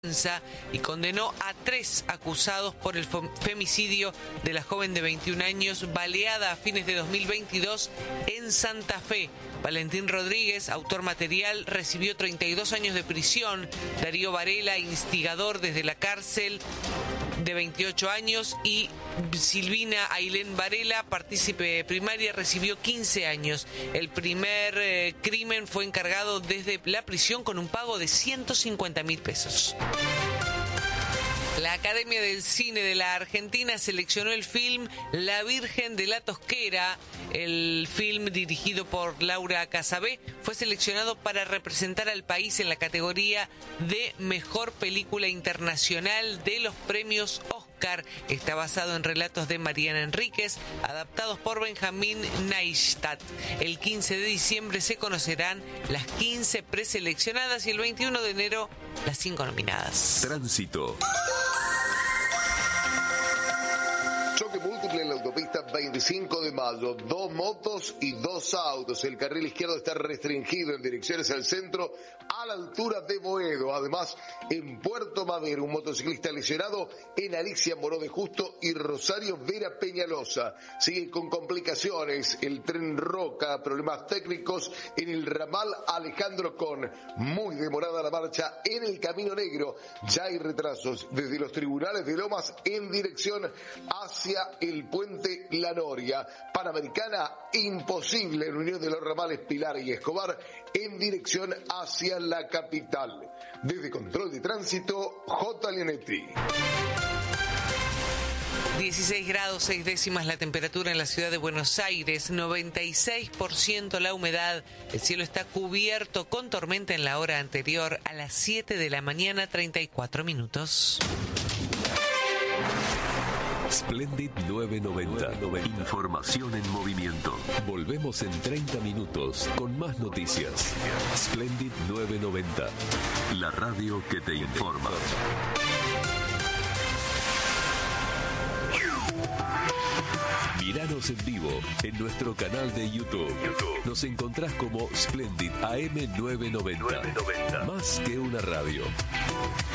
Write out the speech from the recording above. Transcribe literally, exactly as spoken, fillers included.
y condenó a tres acusados por el femicidio de la joven de veintiún años baleada a fines de dos mil veintidós en Santa Fe. Valentín Rodríguez, autor material, recibió treinta y dos años de prisión. Darío Varela, instigador desde la cárcel, de veintiocho años, y Silvina Ailén Varela, partícipe primaria, recibió quince años. El primer eh, crimen fue encargado desde la prisión con un pago de ciento cincuenta mil pesos. La Academia del Cine de la Argentina seleccionó el film La Virgen de la Tosquera. El film, dirigido por Laura Casabé, fue seleccionado para representar al país en la categoría de Mejor Película Internacional de los premios Oscar. Está basado en relatos de Mariana Enríquez, adaptados por Benjamín Neistat. El quince de diciembre se conocerán las quince preseleccionadas y el veintiuno de enero las cinco nominadas. Tránsito. Choque múltiple en la autopista veinticinco de mayo, dos motos y dos autos. El carril izquierdo está restringido en direcciones al centro a la altura de Boedo. Además, en Puerto Madero, un motociclista lesionado en Alicia Moró de Justo y Rosario Vera Peñalosa. Sigue con complicaciones el tren Roca, problemas técnicos en el ramal Alejandro Con. Muy demorada la marcha en el Camino Negro. Ya hay retrasos desde los tribunales de Lomas en dirección hacia el puente La Noria. Panamericana, imposible en unión de los ramales Pilar y Escobar en dirección hacia la capital. Desde Control de Tránsito, J. Leonetti. dieciséis grados seis décimas la temperatura en la ciudad de Buenos Aires, noventa y seis por ciento la humedad. El cielo está cubierto con tormenta en la hora anterior a las siete de la mañana, treinta y cuatro minutos. Splendid nueve noventa. Información en movimiento. Volvemos en treinta minutos con más noticias. Splendid nueve noventa. La radio que te informa. Míranos en vivo en nuestro canal de YouTube. Nos encontrás como Splendid A M nueve noventa. Más que una radio.